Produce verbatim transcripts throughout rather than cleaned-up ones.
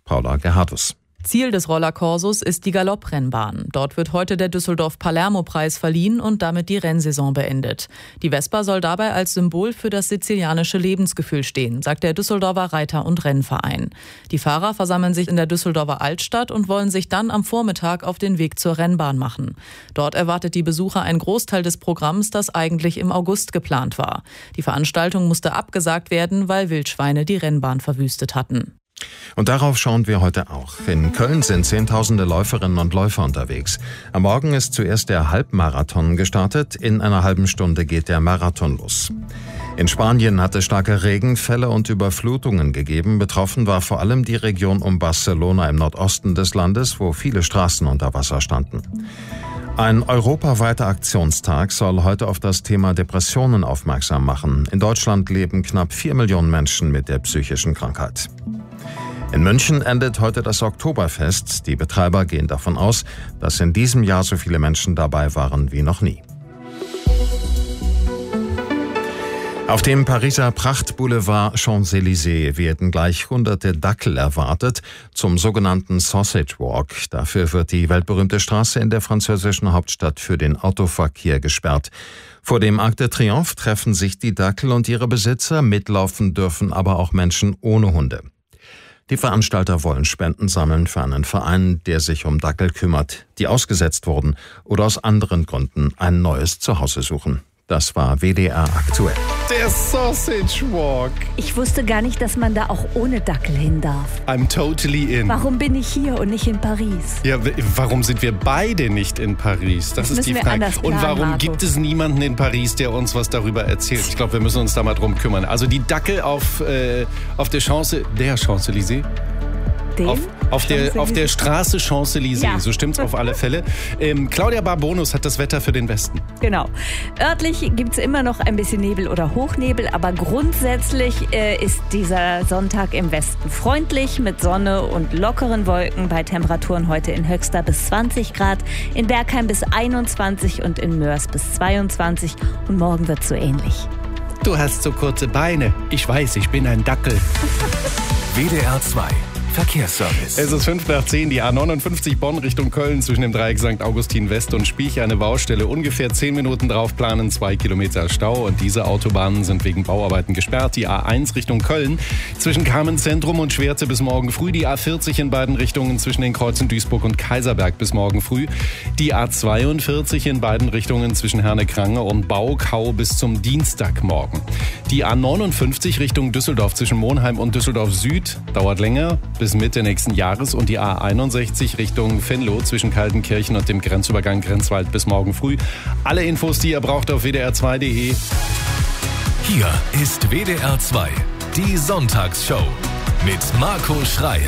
Paula Gerhardus. Ziel des Rollerkorsos ist die Galopprennbahn. Dort wird heute der Düsseldorf-Palermo-Preis verliehen und damit die Rennsaison beendet. Die Vespa soll dabei als Symbol für das sizilianische Lebensgefühl stehen, sagt der Düsseldorfer Reiter- und Rennverein. Die Fahrer versammeln sich in der Düsseldorfer Altstadt und wollen sich dann am Vormittag auf den Weg zur Rennbahn machen. Dort erwartet die Besucher ein Großteil des Programms, das eigentlich im August geplant war. Die Veranstaltung musste abgesagt werden, weil Wildschweine die Rennbahn verwüstet hatten. Und darauf schauen wir heute auch. In Köln sind Zehntausende Läuferinnen und Läufer unterwegs. Am Morgen ist zuerst der Halbmarathon gestartet. In einer halben Stunde geht der Marathon los. In Spanien hat es starke Regenfälle und Überflutungen gegeben. Betroffen war vor allem die Region um Barcelona im Nordosten des Landes, wo viele Straßen unter Wasser standen. Ein europaweiter Aktionstag soll heute auf das Thema Depressionen aufmerksam machen. In Deutschland leben knapp vier Millionen Menschen mit der psychischen Krankheit. In München endet heute das Oktoberfest. Die Betreiber gehen davon aus, dass in diesem Jahr so viele Menschen dabei waren wie noch nie. Auf dem Pariser Prachtboulevard Champs-Élysées werden gleich hunderte Dackel erwartet zum sogenannten Sausage Walk. Dafür wird die weltberühmte Straße in der französischen Hauptstadt für den Autoverkehr gesperrt. Vor dem Arc de Triomphe treffen sich die Dackel und ihre Besitzer. Mitlaufen dürfen aber auch Menschen ohne Hunde. Die Veranstalter wollen Spenden sammeln für einen Verein, der sich um Dackel kümmert, die ausgesetzt wurden oder aus anderen Gründen ein neues Zuhause suchen. Das war W D R aktuell. Der Sausage Walk. Ich wusste gar nicht, dass man da auch ohne Dackel hin darf. I'm totally in. Warum bin ich hier und nicht in Paris? Ja, w- warum sind wir beide nicht in Paris? Das, Das ist die müssen wir Frage. anders Und planen, warum Marco. gibt es niemanden in Paris, der uns was darüber erzählt? Ich glaube, wir müssen uns da mal drum kümmern. Also die Dackel auf, äh, auf der Chance, der Champs-Élysées. Den? Auf, auf, der, auf der Straße Champs-Élysées, Ja. so stimmt's auf alle Fälle. Ähm, Claudia Barbonus hat das Wetter für den Westen. Genau. Örtlich gibt es immer noch ein bisschen Nebel oder Hochnebel, aber grundsätzlich äh, ist dieser Sonntag im Westen freundlich mit Sonne und lockeren Wolken bei Temperaturen heute in Höxter bis zwanzig Grad, in Bergheim bis einundzwanzig und in Mörs bis zweiundzwanzig und morgen wird so ähnlich. Du hast so kurze Beine. Ich weiß, ich bin ein Dackel. W D R zwei Verkehrsservice. Es ist fünf nach zehn, die A neunundfünfzig Bonn Richtung Köln zwischen dem Dreieck Sankt Augustin West und Spiech eine Baustelle. Ungefähr zehn Minuten drauf planen, zwei Kilometer Stau und diese Autobahnen sind wegen Bauarbeiten gesperrt. Die A eins Richtung Köln zwischen Carmenzentrum und Schwerte bis morgen früh. Die A vierzig in beiden Richtungen zwischen den Kreuzen Duisburg und Kaiserberg bis morgen früh. Die A zweiundvierzig in beiden Richtungen zwischen Herne-Krange und Baukau bis zum Dienstagmorgen. Die A neunundfünfzig Richtung Düsseldorf zwischen Monheim und Düsseldorf Süd dauert länger bis Mitte nächsten Jahres und die A einundsechzig Richtung Venlo zwischen Kaltenkirchen und dem Grenzübergang Grenzwald bis morgen früh. Alle Infos, die ihr braucht, auf w d r zwei punkt d e. Hier ist W D R zwei, die Sonntagsshow mit Marco Schreil.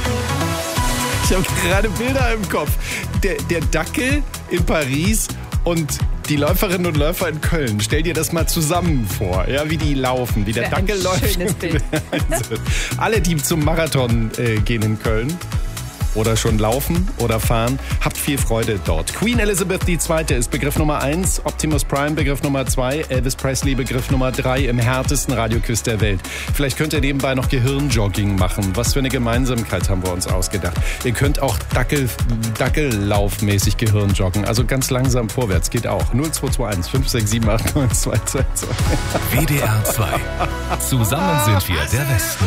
Ich habe gerade Bilder im Kopf. Der, der Dackel in Paris und die Läuferinnen und Läufer in Köln. Stell dir das mal zusammen vor, ja, wie die laufen, wie der Wäre ein Dackel läuft. schönes Bild. Also, alle, die zum Marathon äh, gehen in Köln oder schon laufen oder fahren, habt viel Freude dort. Queen Elizabeth die Zweite ist Begriff Nummer eins, Optimus Prime Begriff Nummer zwei, Elvis Presley Begriff Nummer drei im härtesten Radioquiz der Welt. Vielleicht könnt ihr nebenbei noch Gehirnjogging machen. Was für eine Gemeinsamkeit haben wir uns ausgedacht. Ihr könnt auch Dackel, Dackellaufmäßig Gehirnjoggen, also ganz langsam vorwärts, geht auch. null zwei zwei eins fünf sechs sieben acht neun zwei zwei zwei. W D R zwei. Zusammen sind wir der Westen.